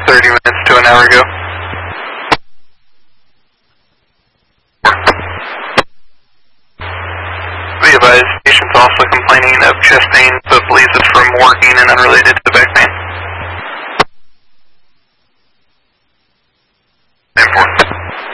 30 minutes to an hour ago. Be advised, patient's also complaining of chest pain, but believes it's from morphine and unrelated to the vaccine.